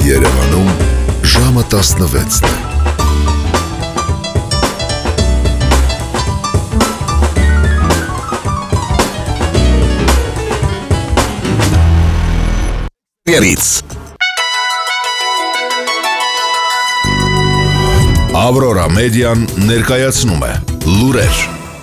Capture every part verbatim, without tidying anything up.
Երևանում ժամը տասնվեցն է։ Երից Ավրորա մեդիան ներկայացնում է լուրեր։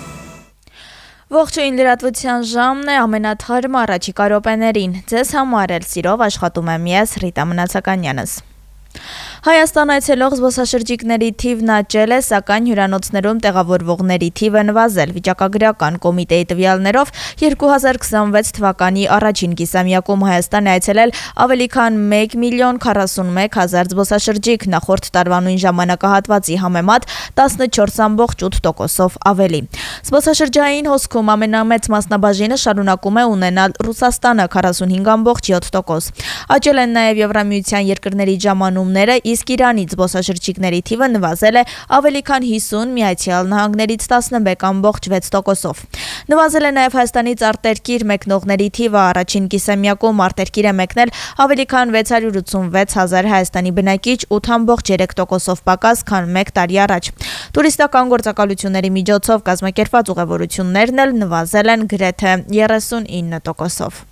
Ողջույն, լրատվության ժամն է, ամենաթարմ առաջիկա րոպեներին։ Ձեզ համար էլ սիրով աշխատում եմ ես, Ռիտա Մնացականյանս։ Հայաստան այցելող զբոսաշրջիկների թիվն աճել է, սակայն հյուրանոցներում տեղավորվողների թիվը նվազել։ Վիճակագրական կոմիտեի տվյալներով երկու հազար քսանվեց թվականի առաջին կիսամյակում Հայաստան է այցելել ավելի քան մեկ միլիոն քառասունմեկ հազար զբոսաշրջիկ, նախորդ տարվա նույն ժամանակահատվածի համեմատ տասնչորս ամբողջ ութ տոկոսով ավելի։ Զբոսաշրջային հոսքում ամենամեծ մասնաբաժինը շարունակում է ունենալ Ռուսաստանը քառասունհինգ ամբողջ յոթ տոկոս։ Աճել են նաև Եվրամիության երկրների ժամանումները, իսկ Իրանից զբոսաշրջիկների թիվը նվազել է ավելի քան հիսուն, Միացյալ Նահանգներից տասնմեկ ամբողջ վեց տոկոսով։ Նվազել է նաև Հայաստանից արտերկիր մեկնողների թիվը, առաջին կիսամյակում արտերկիր է մեկնել ավելի քան վեց հարյուր ութսունվեց հազար Հայաստանի բնակիչ, ութ ամբողջ երեք տոկոսով պակաս, քան մեկ տարի առաջ։ Տուրիստական գործակալությունների միջոցով կազմակերպված ուղևորություններն էլ նվազել են գրեթե երեսունինը տոկոսով։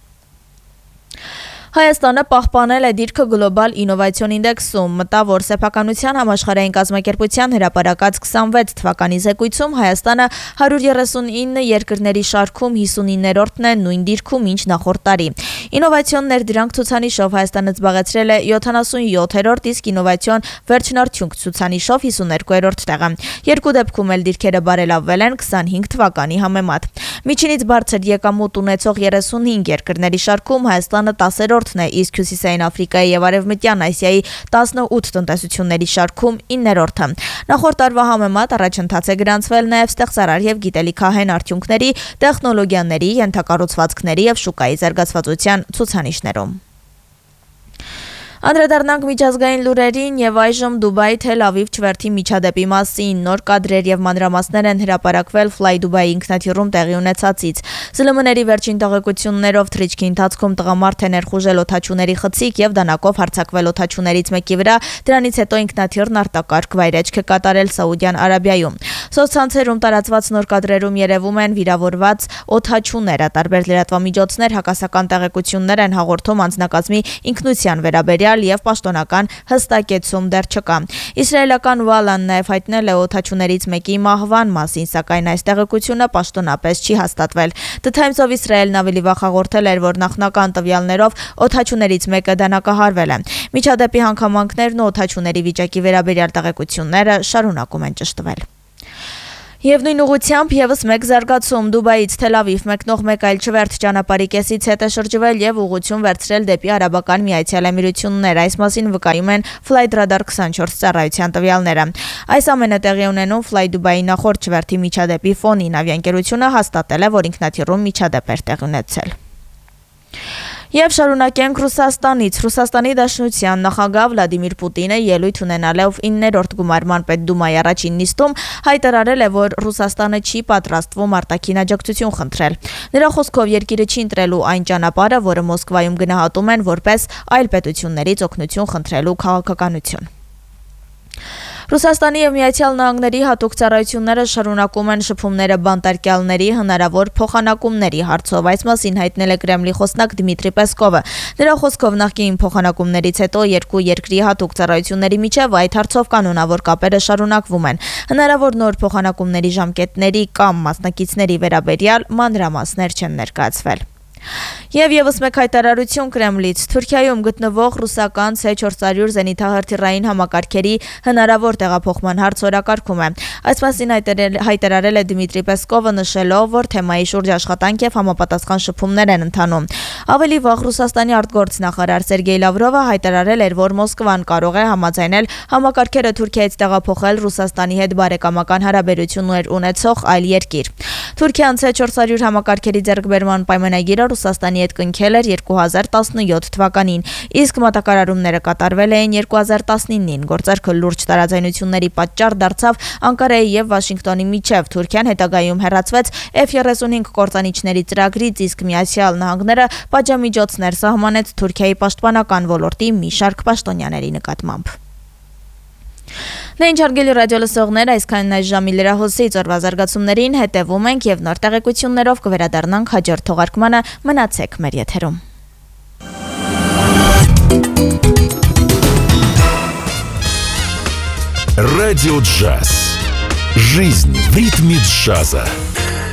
Հայաստանը պահպանել է դիրքը գլոբալ ինովացիոն ինդեքսում, մտավոր սեփականության համաշխարհային կազմակերպության հրապարակած քսանվեց թվականի զեկույցում Հայաստանը հարյուր երեսունինը երկրների շարքում հիսունիններորդն է, նույն դիրքում ինչ նախորդ տարի։ Ինովացիոն ներդրանք ցուցանիշով Հայաստանը զբաղեցրել է յոթանասունյոթերորդ, իսկ ինովացիոն վերջնարդյունք ցուցանիշով հիսուներկուերորդ տեղը։ Երկու դեպքում էլ դիրքերը բարելավվել են քսանհինգ թվականի համեմատ։ Միջինից բարձր եկամուտ ունեցող երեսունհինգ երկրների շարքում Հայաստանը տասերորդն է, իսկ Հյուսիսային Աֆրիկայի եւ Արևմտյան Ասիայի տասնութ տնտեսությունների շարքում իններորդը։ Նախորդ տարվա համեմատ առաջընթաց է գրանցվել նաեւ ստեղծարար եւ գիտելիքահեն արդյունքների, տեխնոլոգիաների, ենթակառուցվածքների եւ շուկայի զարգացվածության ցուցանիշներում։ Անդրադառնանք միջազգային լուրերին եւ այժմ Դուբայ Թել Ավիվ չվերթի միջադեպի մասին։ Նոր կադրեր եւ մանրամասներ են հրապարակվել Fly Dubai ինքնաթիռում տեղի ունեցածից։ ԶԼՄ-ների վերջին տեղեկություններով թռիչքի ընթացքում տղամարդ է ներխուժել օդաչուների խցիկ եւ դանակով հարձակվել օդաչուներից մեկի վրա, դրանից հետո ինքնաթիռն արտակարգ վայրէջք է կատարել Սաուդյան Արաբիայում։ Սոցցանցերում տարածված նոր կադրերում երևում են վիրավորված օդաչուները։ Տարբեր լրատվամիջոցներ հակասական տեղեկություններ են հաղորդում անձնակազմի ինքնության վերաբերյալ եւ պաշտոնական հստակեցում դեռ չկա։ Իսրայելական Վալան նաև հայտնել է օդաչուներից մեկի մահվան մասին, սակայն այս տեղեկությունը պաշտոնապես չի հաստատվել։ The Times of Israel-ն ավելի վաղ հաղորդել էր, որ նախնական տվյալներով օդաչուներից մեկը դանակահարվել է։ Միջադեպի հանգամանքներն ու օդաչուների վիճակի վերաբերյալ տեղեկությունները շարունակում են ճշտվել։ Եվ նույն ուղղությամբ եւս մեկ զարգացում Դուբայից Թել Ավիվ մեկնող մեկ այլ չվերթ ճանապարհի կեսից հետ է շրջվել եւ ուղղություն վերցրել դեպի Արաբական Միացյալ Էմիրություններ։ Այս մասին վկայում են Flightradar քսանչորս ծառայության տվյալները։ Այս ամենը տեղի ունենում Fly Dubai-ի նախորդ չվերթի միջադեպի ֆոնին։ Ավիաընկերությունը հաստատել է, որ ինքնաթիռում միջադեպ էր տեղի ունեցել։ Եվ շարունակենք Ռուսաստանից։ Ռուսաստանի Դաշնության նախագահ Վլադիմիր Պուտինը ելույթ ունենալով իններորդ գումարման պետդումայի առաջին նիստում հայտարարել է, որ Ռուսաստանը չի պատրաստվում արտաքին աջակցություն խնդրել։ Նրա խոսքով երկիրը չի ընտրելու այն ճանապարհը, որը Մոսկվայում գնահատում են որպես այլ պետություններից օգնություն խնդրելու քաղաքականություն։ Ռուսաստանի եւ Միացյալ Նահանգների հատուկ ծառայությունները շարունակում են շփումները բանտարկյալների հնարավոր փոխանակումների հարցով։ Այս մասին հայտնել է Կրեմլի խոսնակ Դմիտրի Պեսկովը։ Նրա խոսքով նախկին փոխանակումներից հետո երկու երկրի հատուկ ծառայությունների միջև այդ հարցով կանոնավոր կապերը շարունակվում են։ Հնարավոր նոր փոխանակումների ժամկետների կամ մասնակիցների վերաբերյալ մանրամասներ չեն ներկայացվել։ Եվ եւս մեկ հայտարարություն Կրեմլից։ Թուրքիայում գտնվող ռուսական Ս չորս հարյուր զենիթահրթիռային համակարգերի հնարավոր տեղափոխման հարց օրակարգում է։ Այս մասին հայտարարել է Դմիտրի Պեսկովը, նշելով, որ թեմայի շուրջ աշխատանք եւ համապատասխան շփումներ են ընթանում։ Ավելի վաղ Ռուսաստանի արտգործնախարար Սերգեյ Լավրովը հայտարարել էր, որ Մոսկվան կարող է համաձայնել համակարգերը Թուրքիայից տեղափոխել Ռուսաստանի հետ բարեկամական հարաբերություններ ունեցող այլ երկիր։ Թուրքիան Ս չորս հարյուր համակարգերի ձեռքբերման պայմանագիրը Ռուսաստանի հետ կնքել էր երկու հազար տասնյոթ թվականին, իսկ մատակարարումները կատարվել էին երկու հազար տասնինին։ Գործարքը լուրջ տարաձայնությունների պատճառ դարձավ Անկարայի եւ Վաշինգտոնի միջև։ Թուրքիան հետագայում հեռացվեց Էֆ թրիստի կործանիչների ծրագրից, իսկ Միացյալ Նահանգները պատժամիջոցներ սահմանեց Թուրքիայի պաշտպանական ոլորտի մի շարք պաշտոնյաների նկատմամբ։ Դե ինչ հարգելի ռադիո լսողներ, այսքանն այս ժամի լրահոսից օրվա զարգացումներին հետևում ենք եւ նոր տեղեկություններով կվերադառնանք հաջորդ թողարկմանը։ Մնացեք մեր եթերում։ Радио Джаз. Жизнь в ритме джаза.